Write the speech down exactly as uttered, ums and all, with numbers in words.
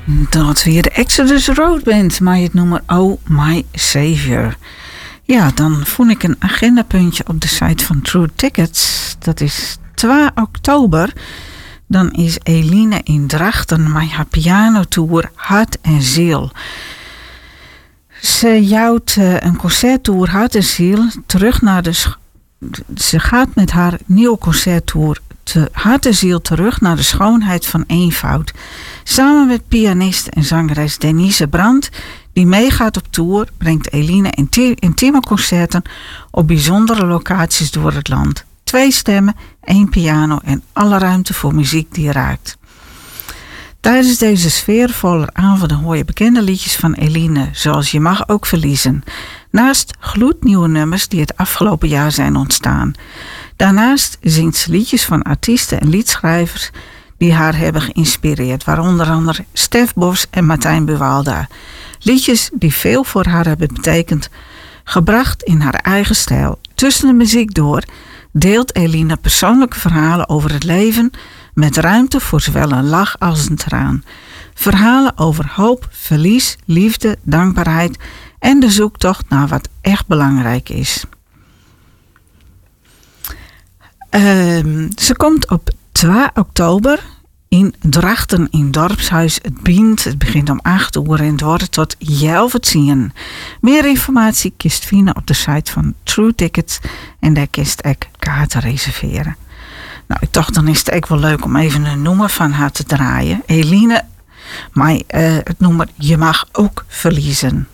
Dat weer de Exodus Road Band, maar het nummer Oh My Savior. Ja, dan vond ik een agendapuntje op de site van True Tickets. Dat is twee oktober. Dan is Eline in Drachten met haar pianotour Hart en Ziel. Ze jouwt uh, een concerttour Hart en Ziel terug naar de... Sch- Ze gaat met haar nieuwe concerttour te Hart en Ziel terug naar de schoonheid van eenvoud. Samen met pianist en zangeres Denise Brandt, die meegaat op tour, brengt Eline intieme concerten op bijzondere locaties door het land. Twee stemmen, één piano en alle ruimte voor muziek die raakt. Tijdens deze sfeervolle avonden hoor je bekende liedjes van Eline, zoals Je mag ook verliezen. Naast gloednieuwe nummers die het afgelopen jaar zijn ontstaan. Daarnaast zingt ze liedjes van artiesten en liedschrijvers die haar hebben geïnspireerd, waaronder andere Stef Bos en Martijn Buwalda. Liedjes die veel voor haar hebben betekend, gebracht in haar eigen stijl. Tussen de muziek door deelt Eline persoonlijke verhalen over het leven, met ruimte voor zowel een lach als een traan. Verhalen over hoop, verlies, liefde, dankbaarheid en de zoektocht naar wat echt belangrijk is. Uh, ze komt op twee oktober in Drachten in Dorpshuis Het Bient. Het begint om acht uur en het wordt tot elf uur. Meer informatie kist vinden op de site van True Tickets en daar kist ik kaarten reserveren. Nou, ik dacht dan is het ook wel leuk om even een nummer van haar te draaien. Eline, maar uh, het nummer Je mag ook verliezen.